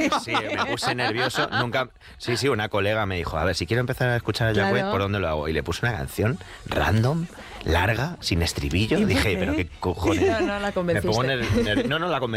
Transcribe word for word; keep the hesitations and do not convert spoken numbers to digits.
Sí, me puse nervioso. Nunca. Sí, sí, una colega me dijo, a ver, si quiero empezar a escuchar a Jack White, Claro. ¿por dónde lo hago? Y le puse una canción random, larga, sin estribillo. ¿Y por Dije, qué? pero qué cojones. No, no la Me pongo convenciste. ner- ner- no, no la convencí.